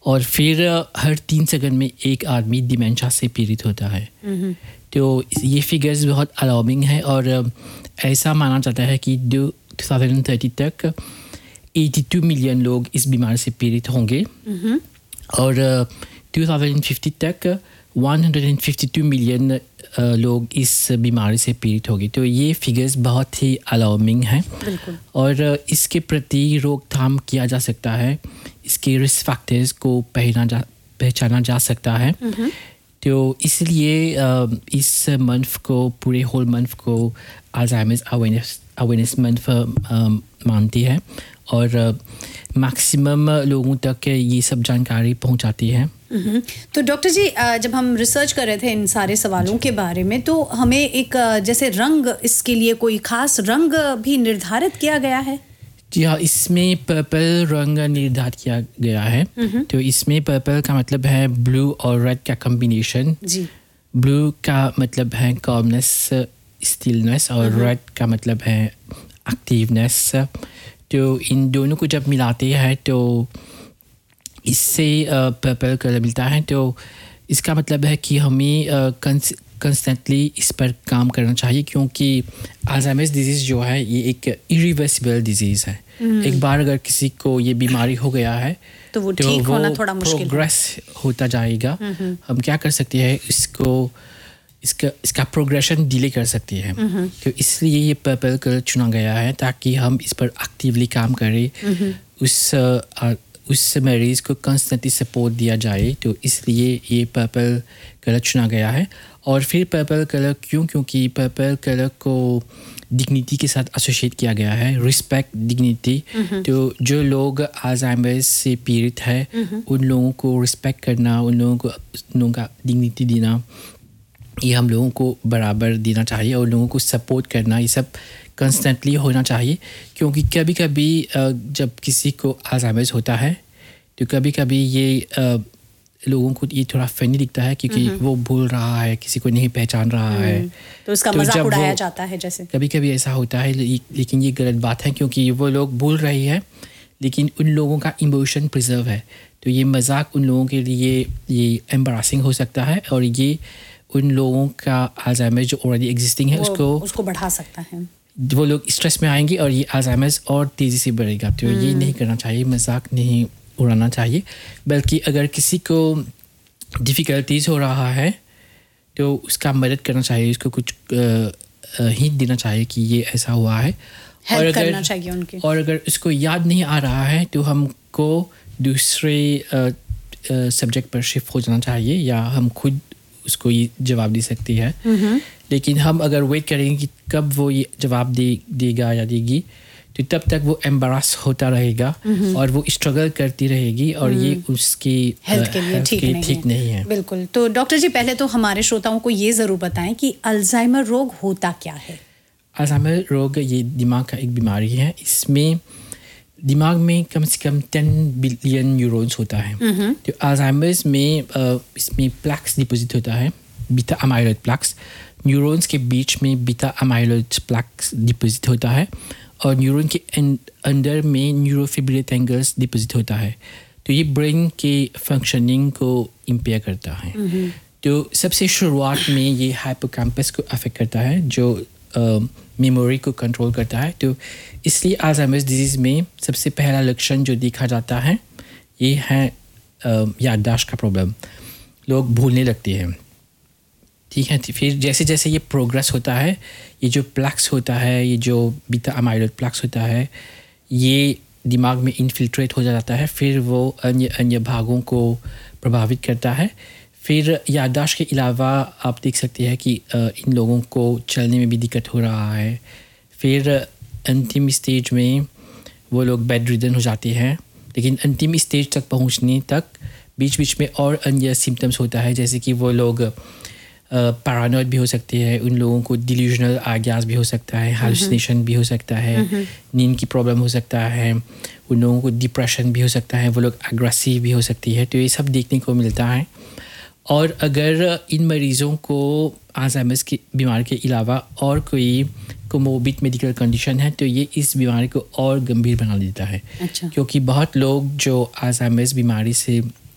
और फिर हर 3 सेकंड में एक आदमी डिमेंशिया से पीड़ित होता है। तो ये फिगर्स बहुत अलार्मिंग है और ऐसा माना जाता है कि 2030 तक 82 मिलियन लोग इस बीमारी से पीड़ित होंगे और 2050 तक 152 मिलियन लोग इस बीमारी से पीड़ित होंगे। तो ये फिगर्स बहुत ही अलार्मिंग हैं और इसके प्रति रोकथाम किया जा सकता है, इसके रिस्क फैक्टर्स को पहचाना जा सकता है। तो इसलिए इस मंथ को, पूरे होल मंथ को अल्जाइमर्स अवेयरनेस मंथ मानती है और मैक्सिमम लोगों तक ये सब जानकारी पहुंचाती है। तो डॉक्टर जी, जब हम रिसर्च कर रहे थे इन सारे सवालों के बारे में, तो हमें एक जैसे रंग, इसके लिए कोई खास रंग भी निर्धारित किया गया है? जी हाँ, इसमें पर्पल रंग निर्धारित किया गया है। तो इसमें पर्पल का मतलब है ब्लू और रेड का कॉम्बिनेशन। जी। ब्लू का मतलब है कॉमनेस, स्टिलनेस और रेड का मतलब है एक्टिवनेस। तो इन दोनों को जब मिलाते हैं तो इससे पर्पल कलर मिलता है। तो इसका मतलब है कि हमें कंस्टेंटली इस पर काम करना चाहिए, क्योंकि अल्जाइमर्स डिजीज़ जो है ये एक इरिवर्सिबल डिजीज़ है। एक बार अगर किसी को ये बीमारी हो गया है तो वो ठीक होना थोड़ा मुश्किल है। प्रोग्रेस होता जाएगा। हम क्या कर सकते हैं, इसका प्रोग्रेशन डिले कर सकते हैं। तो इसलिए ये पर्पल कलर चुना गया है ताकि हम इस पर एक्टिवली काम करें, उस मरीज़ को कंस्टेंटली सपोर्ट दिया जाए। तो इसलिए ये पर्पल कलर चुना गया है। और फिर पर्पल कलर क्योंकि पर्पल कलर को डिग्निटी के साथ एसोसिएट किया गया है, रिस्पेक्ट, डिग्निटी। तो जो लोग अल्जाइमर्स से पीड़ित है उन लोगों को रिस्पेक्ट करना, उन लोगों का डिग्निटी देना, ये हम लोगों को बराबर देना चाहिए और लोगों को सपोर्ट करना, ये सब कंस्टेंटली होना चाहिए। क्योंकि कभी कभी जब किसी को अल्जाइमर्स होता है तो कभी कभी ये लोगों को ये थोड़ा फनी दिखता है, क्योंकि वो भूल रहा है, किसी को नहीं पहचान रहा है, तो इसका मजाक उड़ाया जाता है। जैसे कभी कभी ऐसा होता है, लेकिन ये गलत बात है, क्योंकि वो लोग भूल रही है लेकिन उन लोगों का इमोशन प्रिजर्व है। तो ये मजाक उन लोगों के लिए ये एम्बैरेसिंग हो सकता है और ये उन लोगों का अल्जाइमर्स जो ऑलरेडी एग्जिस्टिंग है उसको बढ़ा सकता है। वो लोग स्ट्रेस में आएंगे और ये अल्जाइमर्स और तेज़ी से बढ़ेगा। तो ये नहीं करना चाहिए, मजाक नहीं उड़ाना चाहिए। बल्कि अगर किसी को डिफ़िकल्टीज़ हो रहा है तो उसका मदद करना चाहिए, उसको कुछ हिंट देना चाहिए कि ये ऐसा हुआ है। हेल्प करना चाहिए उनके। और अगर उसको याद नहीं आ रहा है तो हमको दूसरे सब्जेक्ट पर शिफ्ट हो जाना चाहिए, या हम खुद उसको ये जवाब दे सकती है। लेकिन हम अगर वेट करेंगे कि कब वो ये जवाब देगा या देगी, तो तब तक वो एम्बैरस होता रहेगा और वो स्ट्रगल करती रहेगी और ये उसकी हेल्थ के लिए ठीक नहीं है। बिल्कुल। तो डॉक्टर जी, पहले तो हमारे श्रोताओं को ये ज़रूर बताएं कि अल्जाइमर रोग होता क्या है? अल्जाइमर रोग ये दिमाग का एक बीमारी है। इसमें दिमाग में कम से कम 10 बिलियन न्यूरॉन्स होता है। तो अल्जाइमर्स में इसमें प्लैक्स डिपोजिट होता है, बीटा अमाइलॉइड प्लैक्स। न्यूरॉन्स के बीच में बीटा अमाइलॉइड प्लैक्स डिपोजिट होता है और न्यूरॉन के अंदर में न्यूरोफिब्रिलेट एंगल्स डिपोजिट होता है। तो ये ब्रेन के फंक्शनिंग को इम्पेयर करता है। तो सबसे शुरुआत में ये हाइपोकैम्पस को अफेक्ट करता है, जो मेमोरी को कंट्रोल करता है। तो इसलिए अल्जाइमर्स डिजीज़ में सबसे पहला लक्षण जो देखा जाता है ये है याददाश्त का प्रॉब्लम। लोग भूलने लगते हैं, ठीक है। फिर जैसे जैसे ये प्रोग्रेस होता है, ये जो प्लैक्स होता है, ये जो बीटा अमाइलॉइड प्लैक्स होता है, ये दिमाग में इन्फिल्ट्रेट हो जाता है, फिर वो अन्य भागों को प्रभावित करता है। फिर याददाश्त के अलावा आप देख सकते हैं कि इन लोगों को चलने में भी दिक्कत हो रहा है। फिर अंतिम स्टेज में वो लोग बेड रिडन हो जाते हैं, लेकिन अंतिम स्टेज तक पहुंचने तक बीच बीच में और अन्य सिम्टम्स होता है, जैसे कि वो लोग पैरानॉइड भी हो सकते हैं, उन लोगों को डिल्यूजनल आइडियाज़ भी हो सकता है, हालुसिनेशन भी हो सकता है, नींद की प्रॉब्लम हो सकता है, उन लोगों को डिप्रेशन भी हो सकता है, वो लोग एग्रेसिव भी हो सकती है। तो ये सब देखने को मिलता है। और अगर इन मरीज़ों को अल्जाइमर्स की बीमारी के अलावा और कोई कोमोर्बिड मेडिकल कंडीशन है तो ये इस बीमारी को और गंभीर बना देता है। अच्छा। क्योंकि बहुत लोग जो अल्जाइमर्स बीमारी से